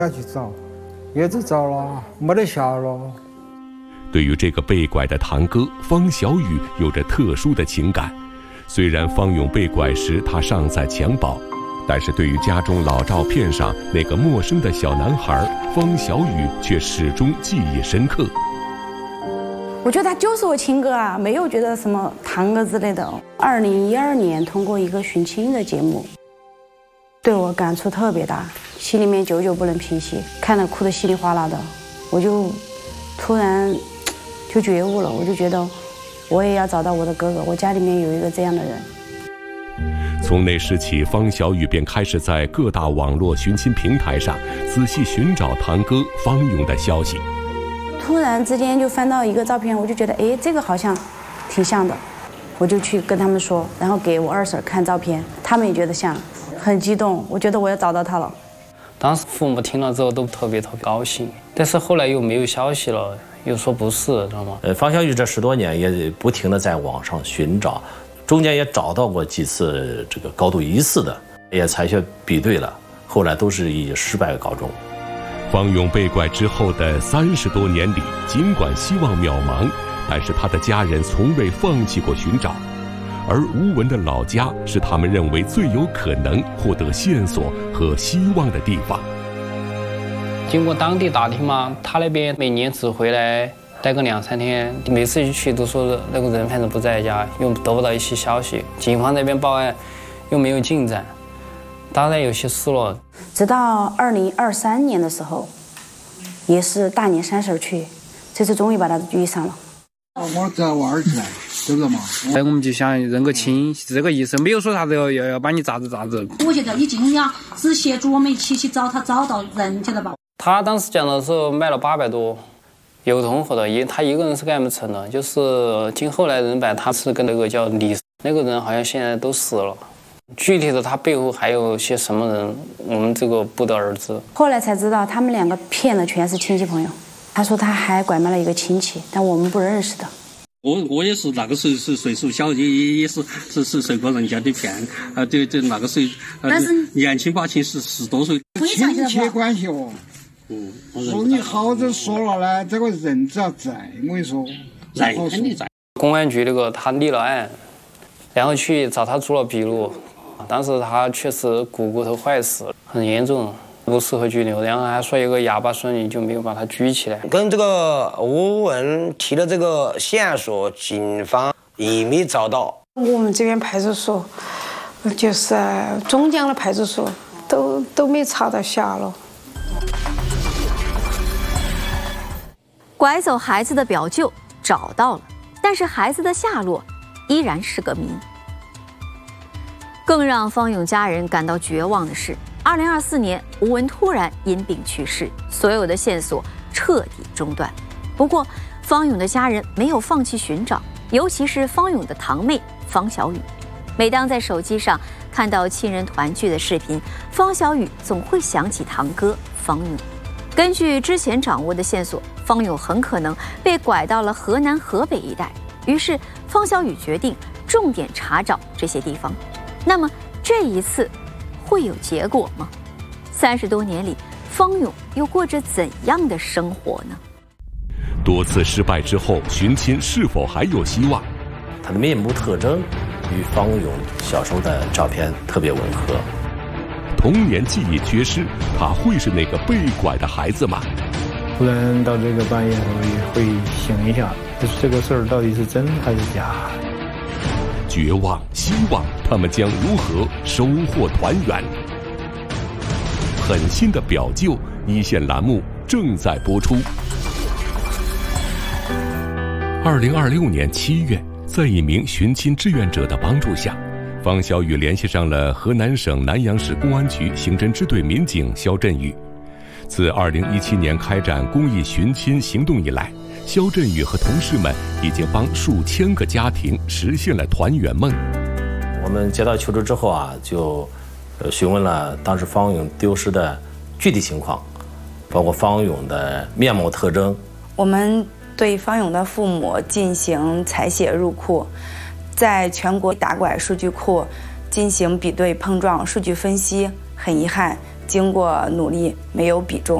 要去找，也是找了，没得下落。 对于这个被拐的堂哥方小雨有着特殊的情感，虽然方勇被拐时他尚在襁褓，但是对于家中老照片上那个陌生的小男孩方小雨却始终记忆深刻。 我觉得他就是我亲哥啊，没有觉得什么堂哥之类的。2012年通过一个寻亲的节目，对我感触特别大，心里面久久不能平息，看得哭得稀里哗啦的，我就突然就觉悟了，我就觉得我也要找到我的哥哥，我家里面有一个这样的人。 从那时起，方小雨便开始在各大网络寻亲平台上仔细寻找堂哥方勇的消息。 突然之间就翻到一个照片，我就觉得哎，这个好像挺像的，我就去跟他们说，然后给我二婶看照片，他们也觉得像，很激动，我觉得我要找到他了。 当时父母听了之后都特别高兴，但是后来又没有消息了，又说不是，知道吗？ 方小雨这10多年也不停地在网上寻找，中间也找到过几次这个高度疑似的，也采血比对了，后来都是以失败告终。 方勇被拐之后的30多年里，尽管希望渺茫，但是他的家人从未放弃过寻找，而吴文的老家是他们认为最有可能获得线索和希望的地方。 经过当地打听嘛，他那边每年只回来待个2、3天，每次一去都说那个人反正不在家，又得不到一些消息，警方那边报案又没有进展，当然有些失落。 直到2023年的时候，也是大年30去，这次终于把他遇上了。 我在娃儿来，对不对嘛？ 我们就想认个亲，是这个意思，没有说啥子要把你咋子。 我觉得已经要是协助我们一起去找他，找到人，晓得吧？ 他当时讲的时候卖了800多，有同伙的，他一个人是干不成的，就是经后来人摆，他是跟那个叫李，那个人好像现在都死了。具体的他背后还有些什么人，我们这个不得而知。 后来才知道，他们2个骗的全是亲戚朋友。他说他还拐卖了一个亲戚，但我们不认识的。 我也是那个是岁数小，也是受过人家的骗啊，对那个是但是年轻把亲10多岁， 亲戚关系哦。说你好着说了呢，这个人只要在，我跟你说， 人肯定在。 公安局那个他立了案，然后去找他做了笔录。当时他确实骨头坏死，很严重，不适合拘留，然后还说一个哑巴孙女就没有把他拘起来。 跟这个吴文提了这个线索，警方也没找到。 我们这边派出所，就是中江的派出所，都没查到下落。 拐走孩子的表舅找到了，但是孩子的下落依然是个谜。更让方勇家人感到绝望的是，2024年吴文突然因病去世，所有的线索彻底中断。不过，方勇的家人没有放弃寻找，尤其是方勇的堂妹方小雨。每当在手机上看到亲人团聚的视频，方小雨总会想起堂哥方勇。根据之前掌握的线索，方勇很可能被拐到了河南、河北一带。于是，方小雨决定重点查找这些地方。那么这一次会有结果吗？30多年里，方勇又过着怎样的生活呢？ 多次失败之后，寻亲是否还有希望？ 他的面部特征与方勇小时候的照片特别吻合。 童年记忆缺失，他会是那个被拐的孩子吗？ 突然到这个半夜会醒一下，就是这个事儿到底是真还是假？ 绝望、希望，他们将如何收获团圆？狠心的表舅一线栏目正在播出。2026年7月，在一名寻亲志愿者的帮助下，方小雨联系上了河南省南阳市公安局刑侦支队民警肖振宇。自2017年开展公益寻亲行动以来，肖振宇和同事们已经帮数千个家庭实现了团圆梦。 我们接到求助之后啊，就询问了当时方勇丢失的具体情况，包括方勇的面貌特征。 我们对方勇的父母进行采血入库，在全国打拐数据库进行比对碰撞数据分析。很遗憾， 经过努力没有比中。